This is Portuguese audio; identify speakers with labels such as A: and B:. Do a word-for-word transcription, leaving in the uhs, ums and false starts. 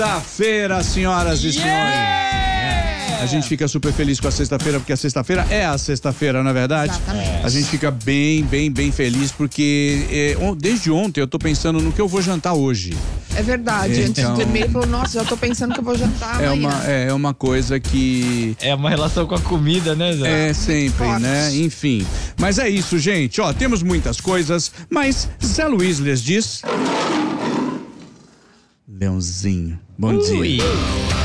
A: Sexta-feira, senhoras e senhores. A gente fica super feliz com a sexta-feira, porque a sexta-feira é a sexta-feira, na é verdade?
B: Exatamente.
A: A gente fica bem, bem, bem feliz, porque é, desde ontem eu tô pensando no que eu vou jantar hoje.
B: É verdade.
A: Então,
B: Antes de dormir, ele falou, nossa, já tô pensando que eu vou jantar
A: é
B: amanhã.
A: uma, é, é uma coisa que...
C: É uma relação com a comida, né, Zé?
A: É sempre,
B: Forte.
A: né? Enfim. Mas é isso, gente. Ó, temos muitas coisas, mas Zé Luiz lhes diz... Leãozinho, bom
C: Ui.
A: dia.